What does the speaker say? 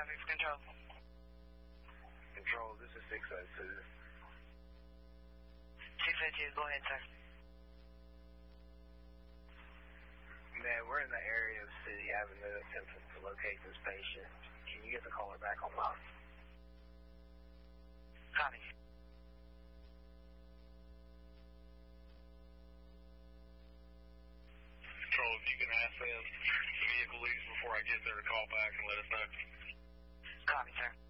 traffic for control. Control, this is 602. 602, go ahead, sir. Man, we're in the area of City Avenue attempting to locate this patient. Can you get the caller back online? Copy. Control, if you can ask them the vehicle leaves before I get there to call back and let us know. Copy, sir.